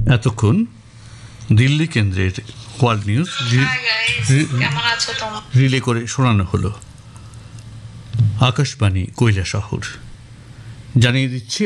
এতক্ষণ দিল্লি কেন্দ্রের world news relay করে শোনানো হলো। আকাশবাণী কৈলাসহর। জানিয়ে দিচ্ছি